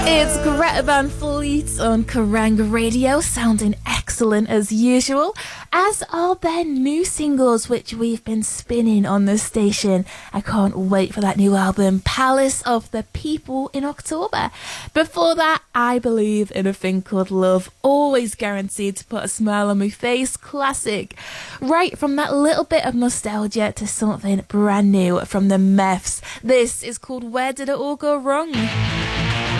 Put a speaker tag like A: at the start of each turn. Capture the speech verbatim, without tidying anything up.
A: It's Greta Van Fleet on Kerrang Radio, sounding excellent as usual, as are their new singles which we've been spinning on the station. I can't wait for that new album, Palace of the People, in October. Before that, I Believe in a Thing Called Love, always guaranteed to put a smile on my face, classic. Right from that little bit of nostalgia to something brand new from the Meths. This is called Where Did It All Go Wrong?